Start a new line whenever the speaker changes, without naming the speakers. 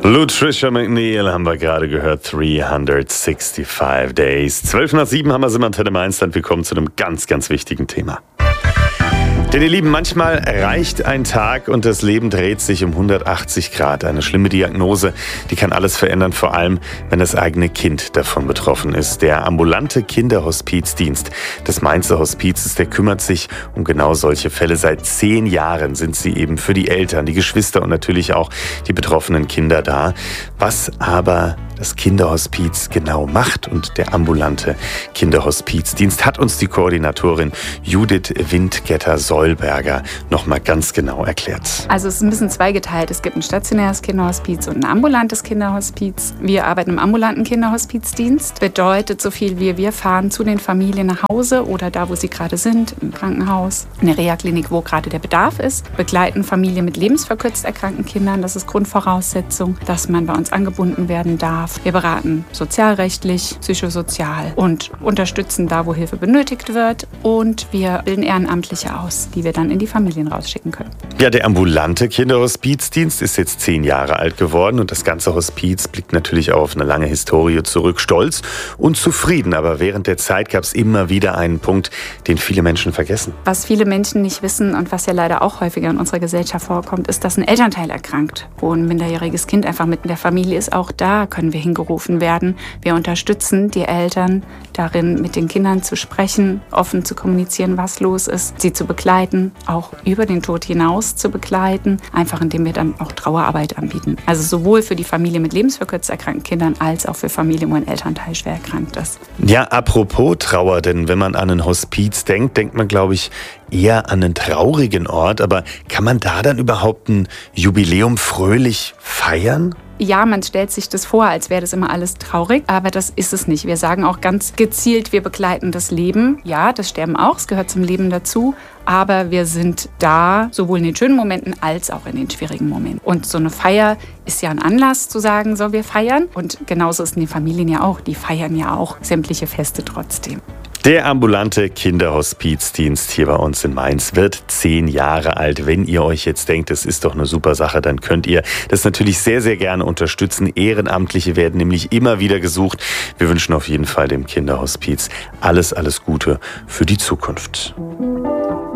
Lutricia McNeil haben wir gerade gehört, 365 Days. 12:07 haben wir es im Antenne Mainzland. Willkommen zu einem ganz, ganz wichtigen Thema. Denn ihr Lieben, manchmal reicht ein Tag und das Leben dreht sich um 180 Grad. Eine schlimme Diagnose, die kann alles verändern, vor allem, wenn das eigene Kind davon betroffen ist. Der ambulante Kinderhospizdienst des Mainzer Hospizes, der kümmert sich um genau solche Fälle. Seit 10 Jahren sind sie eben für die Eltern, die Geschwister und natürlich auch die betroffenen Kinder da. Was aber das Kinderhospiz genau macht und der ambulante Kinderhospizdienst, hat uns die Koordinatorin Judith Windgetter-Solberger noch mal ganz genau erklärt.
Also es ist ein bisschen zweigeteilt. Es gibt ein stationäres Kinderhospiz und ein ambulantes Kinderhospiz. Wir arbeiten im ambulanten Kinderhospizdienst. Bedeutet so viel wie wir fahren zu den Familien nach Hause oder da, wo sie gerade sind, im Krankenhaus, in der Reha-Klinik, wo gerade der Bedarf ist. Begleiten Familien mit lebensverkürzt erkrankten Kindern. Das ist Grundvoraussetzung, dass man bei uns angebunden werden darf. Wir beraten sozialrechtlich, psychosozial und unterstützen da, wo Hilfe benötigt wird. Und wir bilden Ehrenamtliche aus, die wir dann in die Familien rausschicken können.
Ja, der ambulante Kinderhospizdienst ist jetzt 10 Jahre alt geworden und das ganze Hospiz blickt natürlich auch auf eine lange Historie zurück. Stolz und zufrieden, aber während der Zeit gab es immer wieder einen Punkt, den viele Menschen vergessen.
Was viele Menschen nicht wissen und was ja leider auch häufiger in unserer Gesellschaft vorkommt, ist, dass ein Elternteil erkrankt, wo ein minderjähriges Kind einfach mitten in der Familie ist. Auch da können wir hingerufen werden. Wir unterstützen die Eltern darin, mit den Kindern zu sprechen, offen zu kommunizieren, was los ist, sie zu begleiten, auch über den Tod hinaus zu begleiten, einfach indem wir dann auch Trauerarbeit anbieten. Also sowohl für die Familie mit lebensverkürzt erkrankten Kindern als auch für Familien, wo ein Elternteil schwer erkrankt ist.
Ja, apropos Trauer, denn wenn man an ein Hospiz denkt, denkt man, glaube ich, eher an einen traurigen Ort. Aber kann man da dann überhaupt ein Jubiläum fröhlich feiern?
Ja, man stellt sich das vor, als wäre das immer alles traurig, aber das ist es nicht. Wir sagen auch ganz gezielt, wir begleiten das Leben. Ja, das Sterben auch, es gehört zum Leben dazu, aber wir sind da, sowohl in den schönen Momenten als auch in den schwierigen Momenten. Und so eine Feier ist ja ein Anlass zu sagen, so, wir feiern. Und genauso ist in den Familien ja auch, die feiern ja auch sämtliche Feste trotzdem.
Der ambulante Kinderhospizdienst hier bei uns in Mainz wird 10 Jahre alt. Wenn ihr euch jetzt denkt, das ist doch eine super Sache, dann könnt ihr das natürlich sehr, sehr gerne unterstützen. Ehrenamtliche werden nämlich immer wieder gesucht. Wir wünschen auf jeden Fall dem Kinderhospiz alles, alles Gute für die Zukunft.